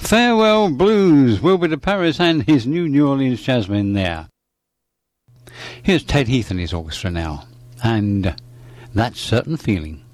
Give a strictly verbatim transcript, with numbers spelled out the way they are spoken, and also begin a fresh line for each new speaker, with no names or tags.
Farewell Blues, Wilbur de Paris and his new New Orleans Jazzmen there. Here's Ted Heath and his orchestra now, and That Certain Feeling.